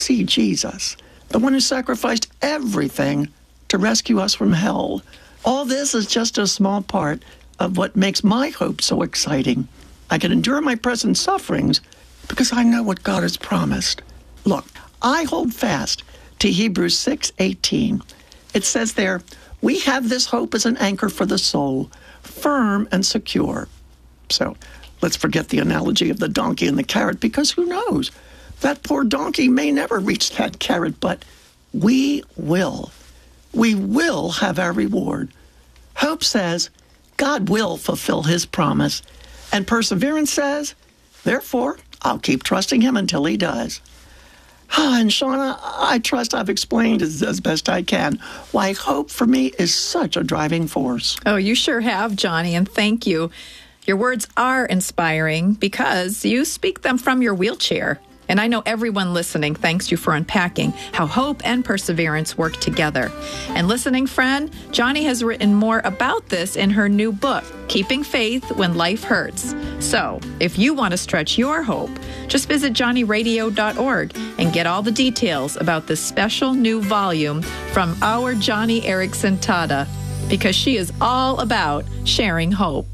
see Jesus, the one who sacrificed everything to rescue us from hell. All this is just a small part of what makes my hope so exciting. I can endure my present sufferings because I know what God has promised. Look, I hold fast to Hebrews 6:18. It says there, we have this hope as an anchor for the soul, firm and secure. So let's forget the analogy of the donkey and the carrot, because who knows? That poor donkey may never reach that carrot, but we will. We will have our reward. Hope says God will fulfill his promise, and perseverance says, therefore, I'll keep trusting him until he does. And Shauna, I trust I've explained as best I can why hope for me is such a driving force. Oh, you sure have, Johnny, and thank you. Your words are inspiring because you speak them from your wheelchair. And I know everyone listening thanks you for unpacking how hope and perseverance work together. And listening friend, Johnny has written more about this in her new book, Keeping Faith When Life Hurts. So, if you want to stretch your hope, just visit johnnyradio.org and get all the details about this special new volume from our Joni Eareckson Tada, because she is all about sharing hope.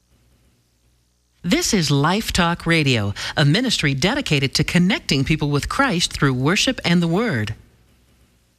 This is Life Talk Radio, a ministry dedicated to connecting people with Christ through worship and the Word.